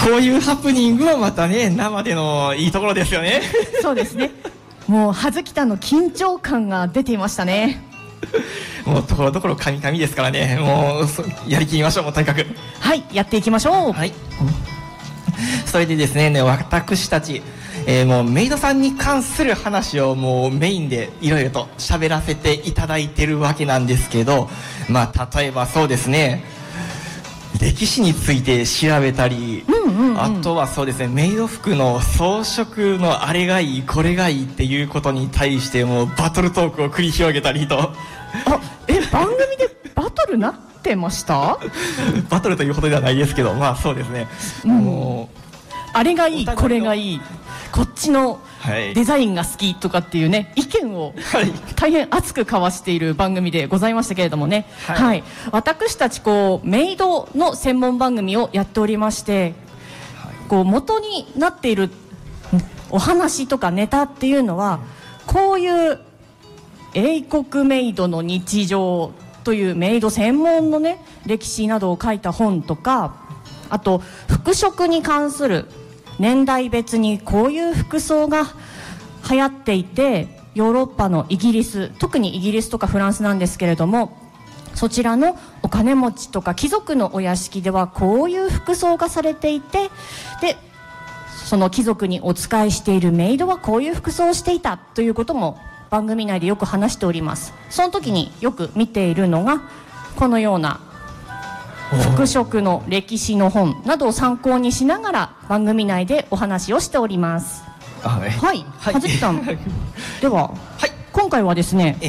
こういうハプニングはまたね、生でのいいところですよね。 そうですね。もう葉月たんの緊張感が出ていましたね。 もうところどころ神々ですからね。もうやりきりましょう。もうとにかく。 はい、やっていきましょう。 はい。それでですね、私たち、もうメイドさんに関する話をもうメインでいろいろと喋らせていただいてるわけなんですけど、まあ例えばそうですね、歴史について調べたり、あとはそうですね、メイド服の装飾のあれがいいこれがいいっていうことに対してもうバトルトークを繰り広げたりと。 番組でバトルなってました？ バトルというほどではないですけど、まあそうですね、もうあれがいいこれがいい、こっちのデザインが好きとかっていうね、意見を大変熱く交わしている番組でございましたけれどもね、はい、私たちメイドの専門番組をやっておりまして、元になっているお話とかネタっていうのは、こういう英国メイドの日常というメイド専門のね歴史などを書いた本とか、あと服飾に関する年代別にこういう服装が流行っていて、ヨーロッパのイギリス、特にイギリスとかフランスなんですけれども、そちらのお金持ちとか貴族のお屋敷ではこういう服装がされていて、でその貴族にお仕えしているメイドはこういう服装をしていたということも番組内でよく話しております。その時によく見ているのがこのような服飾の歴史の本などを参考にしながら番組内でお話をしております。はい、葉月さんでは、今回はですね、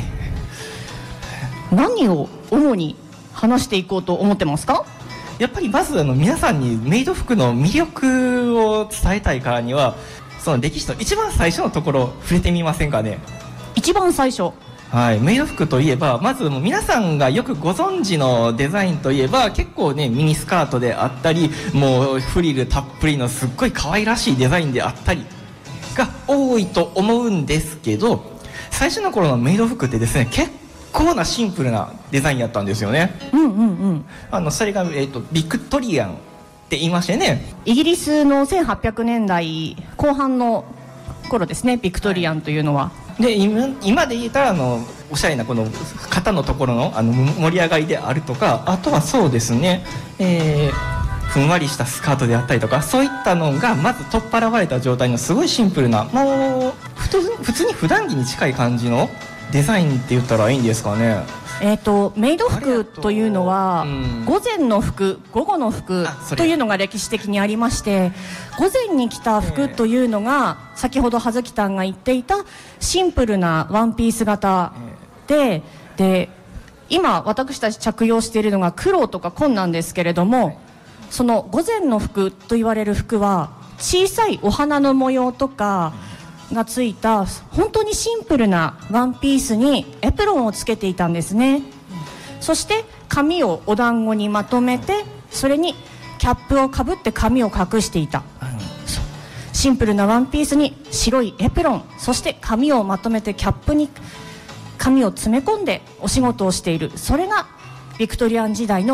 何を主に話していこうと思ってますか？ やっぱりまず皆さんにメイド服の魅力を伝えたいからには、その歴史の一番最初のところ触れてみませんかね。 一番最初、 はい、メイド服といえば、まずもう皆さんがよくご存知のデザインといえば、結構ねミニスカートであったり、もうフリルたっぷりのすっごい可愛らしいデザインであったりが多いと思うんですけど、最初の頃のメイド服ってですね、結構なシンプルなデザインやったんですよね。それが、ビクトリアンって言いましてね、 イギリスの1800年代後半の頃ですね、ビクトリアンというのは。 で今で言ったらおしゃれなこの肩のところの盛り上がりであるとか、あとはそうですね、ふんわりしたスカートであったりとか、そういったのがまず取っ払われた状態のすごいシンプルな、もう普通に普段着に近い感じのデザインって言ったらいいんですかね。 メイド服というのは、午前の服、午後の服というのが歴史的にありまして、午前に着た服というのが、先ほど葉月たんが言っていたシンプルなワンピース型で、今私たち着用しているのが黒とか紺なんですけれども、その午前の服と言われる服は小さいお花の模様とかがついた本当にシンプルなワンピースにエプロンをつけていたんですね。そして髪をお団子にまとめて、それにキャップをかぶって髪を隠していた。シンプルなワンピースに白いエプロン、そして髪をまとめてキャップに髪を詰め込んでお仕事をしている、それがビクトリアン時代の